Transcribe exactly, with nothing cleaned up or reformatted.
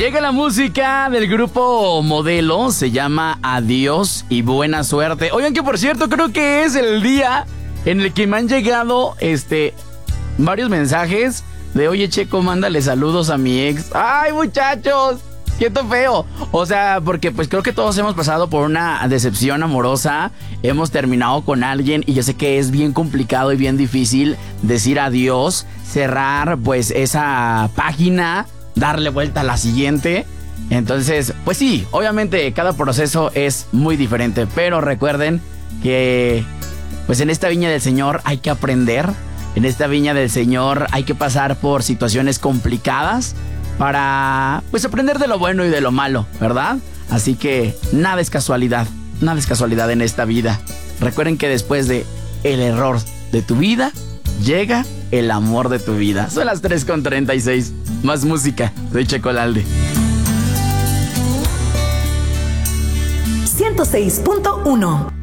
Llega la música del grupo Modelo, se llama Adiós y Buena Suerte. Oigan, que por cierto, creo que es el día en el que me han llegado este varios mensajes de: oye, Checo, mándale saludos a mi ex. ¡Ay, muchachos! Siento feo. O sea, porque pues creo que todos hemos pasado por una decepción amorosa. Hemos terminado con alguien y yo sé que es bien complicado y bien difícil decir adiós, cerrar pues esa página, darle vuelta a la siguiente. Entonces, pues sí, obviamente cada proceso es muy diferente, pero recuerden que pues en esta viña del Señor hay que aprender. En esta viña del Señor hay que pasar por situaciones complicadas para pues aprender de lo bueno y de lo malo, ¿verdad? Así que nada es casualidad, nada es casualidad en esta vida. Recuerden que después de el error de tu vida llega el amor de tu vida. Son las tres con treinta y seis. Más música. Soy Checo Lalde. ciento seis punto uno